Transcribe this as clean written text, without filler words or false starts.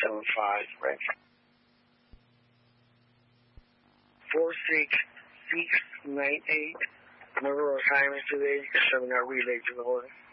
right? 46698. Number of assignments today, because I'm not related to the order.